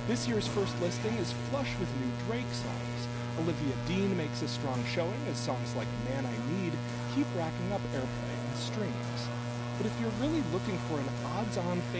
This year's first listing is flush with new Drake songs. Olivia Dean makes a strong showing as songs like Man I Need keep racking up airplay and streams. But if you're really looking for an odds-on